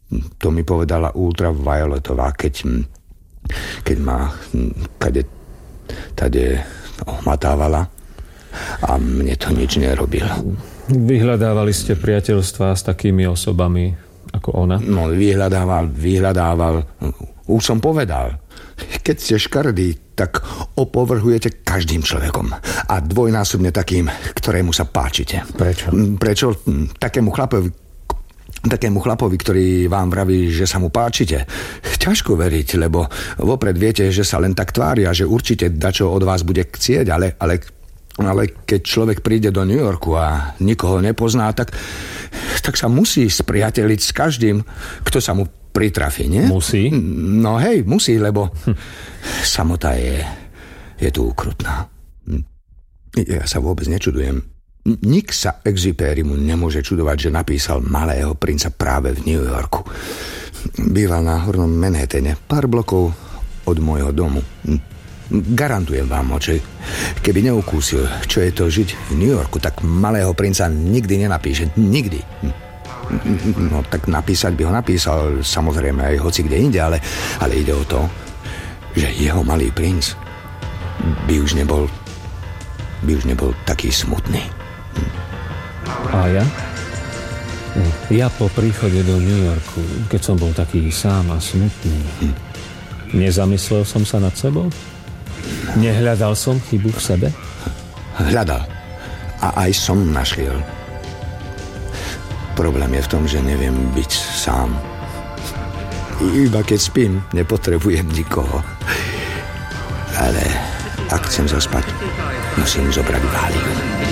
To mi povedala ultravioletová, keď ma tade ohmatávala a mne to nič nerobil. Vyhľadávali ste priateľstvá s takými osobami ako ona? No, vyhľadával. Už som povedal, keď ste škaredí, tak opovrhujete každým človekom. A dvojnásobne takým, ktorému sa páčite. Prečo takému chlapovi, ktorý vám vraví, že sa mu páčite? Ťažko veriť, lebo vopred viete, že sa len tak tvária, že určite dačo od vás bude chcieť, ale keď človek príde do New Yorku a nikoho nepozná, tak sa musí spriateliť s každým, kto sa mu pritrafí, nie? Musí? No hej, musí, lebo samota je tu ukrutná. Ja sa vôbec nečudujem. Nik sa Exupéry mu nemôže čudovať, že napísal Malého princa práve v New Yorku. Býval na Hornom Manhattane, pár blokov od môjho domu. Garantujem vám, oče, keby neukúsil, čo je to žiť v New Yorku, tak Malého princa nikdy nenapíše. Nikdy. No tak napísať by ho napísal, samozrejme aj hoci kde inde, ale ide o to, že jeho Malý princ by už nebol taký smutný. A ja? Ja po príchode do New Yorku, keď som bol taký sám a smutný, nezamyslel som sa nad sebou? Nehľadal som chybu v sebe? Hľadal. A aj som našiel. Problém je v tom, že neviem byť sám. Iba keď spím, nepotrebujem nikoho. Ale ak chcem zaspať, musím zobrať Valium.